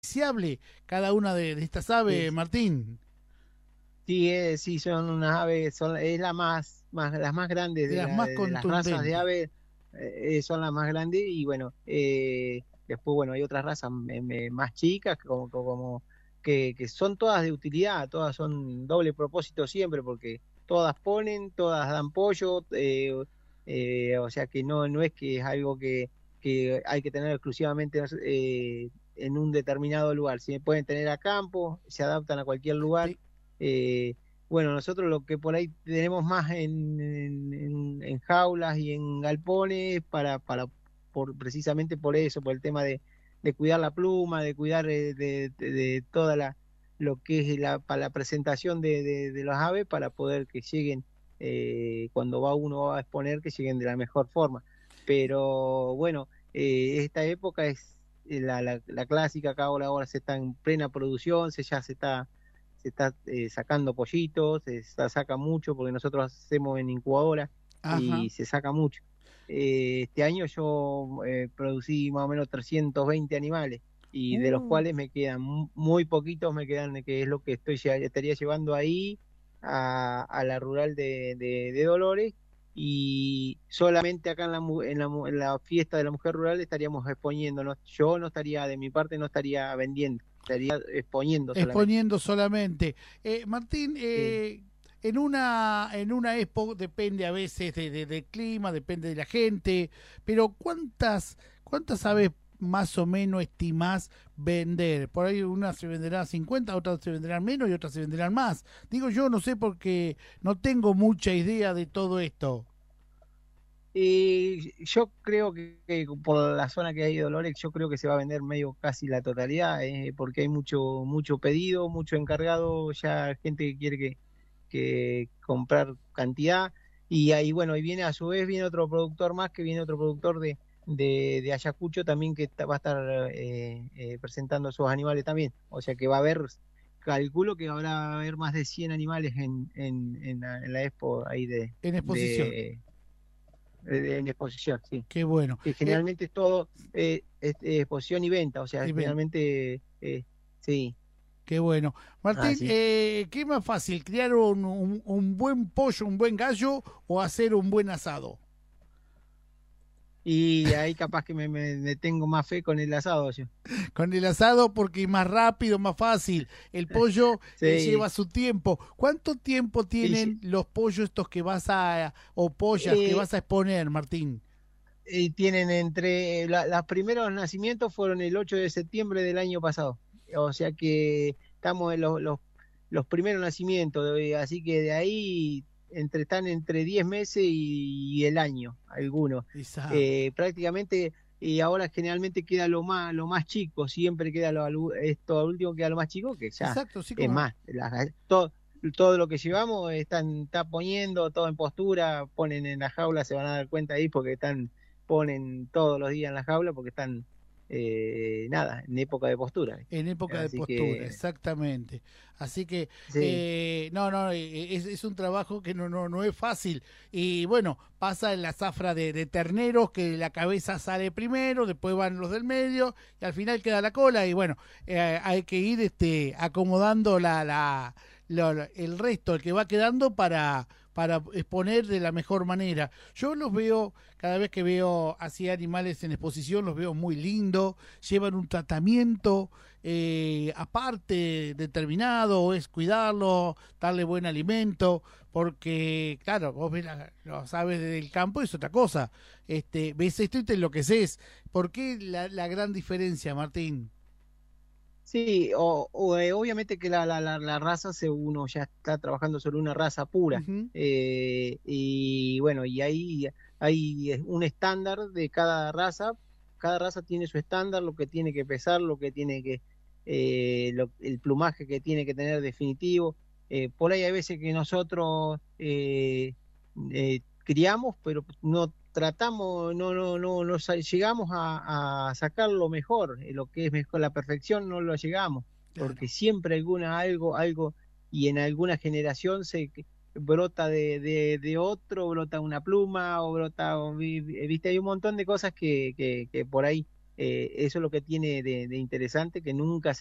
cada una de estas aves, Es- Martín, sí, sí, son unas aves, es las más grandes de las más de las razas de contundentes. aves, son las más grandes y bueno, después bueno, hay otras razas más chicas que son todas de utilidad, todas son doble propósito siempre porque todas ponen, todas dan pollo, o sea que no es que es algo que hay que tener exclusivamente en un determinado lugar, se pueden tener a campo, se adaptan a cualquier lugar. Te- eh, bueno, nosotros lo que por ahí tenemos más en jaulas y en galpones precisamente por eso, por el tema de cuidar la pluma, de cuidar de toda lo que es para la presentación de las aves para poder que lleguen, cuando uno va a exponer, que lleguen de la mejor forma. Pero bueno, esta época es la clásica, acá ahora se está en plena producción, se está sacando pollitos, se saca mucho porque nosotros hacemos en incubadora Ajá. y se saca mucho. Este año yo producí más o menos 320 animales y de los Uh, cuales me quedan muy poquitos, me quedan, que es lo que estaría llevando ahí a la rural de Dolores, y solamente acá en la fiesta de la mujer rural estaríamos exponiéndonos. Yo no estaría, de mi parte, no estaría vendiendo, estaría exponiendo solamente. exponiendo solamente. Martín, Sí. en una expo depende a veces del clima, depende de la gente, pero cuántas aves más o menos estimás vender? Por ahí unas se venderán 50, otras se venderán menos y otras se venderán más. Digo yo, no sé porque no tengo mucha idea de todo esto. Y yo creo que por la zona que hay de Dolores, yo creo que se va a vender medio casi la totalidad, porque hay mucho pedido, mucho encargado, ya gente que quiere que comprar cantidad. Y ahí, bueno, y viene a su vez, viene otro productor más, que viene otro productor de Ayacucho también, que va a estar presentando sus animales también. O sea que va a haber, calculo que va a haber más de 100 animales en la expo ahí En exposición. en exposición, sí. Qué bueno. Que generalmente es todo exposición y venta, o sea, Y ven, generalmente, sí, qué bueno. Martín, así. ¿qué es más fácil, criar un buen pollo, un buen gallo o hacer un buen asado? Y ahí capaz que me tengo más fe con el asado yo. Con el asado porque es más rápido, más fácil. El pollo lleva Sí, su tiempo. ¿Cuánto tiempo y, tienen los pollos estos que vas o pollas que eh, vas a exponer, Martín? y tienen los primeros nacimientos fueron el 8 de septiembre del año pasado, o sea que estamos en los primeros nacimientos, así que de ahí están entre 10 meses y el año, algunos. Esa, Prácticamente, y ahora generalmente queda lo más chico, siempre queda esto al último queda lo más chico, que ya exacto, sí es como más, todo lo que llevamos está poniendo todo en postura, ponen en la jaula, se van a dar cuenta ahí porque ponen todos los días en la jaula porque están, nada, en época de postura, ¿viste? en época de Así postura, que, exactamente. Así que, sí, no, es un trabajo que no es fácil. Y bueno, pasa en la zafra de terneros que la cabeza sale primero, después van los del medio y al final queda la cola. Y bueno, hay que ir acomodando el resto, el que va quedando para exponer de la mejor manera. Yo los veo, cada vez que veo así animales en exposición, los veo muy lindos, llevan un tratamiento aparte determinado, o es cuidarlo, darle buen alimento, porque claro, vos ves lo sabes del campo, es otra cosa. Ves esto y te enloqueces. ¿Por qué la gran diferencia, Martín? sí, obviamente que la raza, uno ya está trabajando sobre una raza pura, Ujú. y bueno, y ahí hay un estándar de cada raza tiene su estándar, lo que tiene que pesar, lo que tiene que, el plumaje que tiene que tener definitivo. Por ahí hay veces que nosotros criamos, pero no tratamos, llegamos a sacar lo mejor, lo que es mejor, la perfección no lo llegamos, porque Claro. siempre algo, y en alguna generación brota de otro, brota una pluma, o brota, viste, hay un montón de cosas que por ahí eso es lo que tiene de interesante, que nunca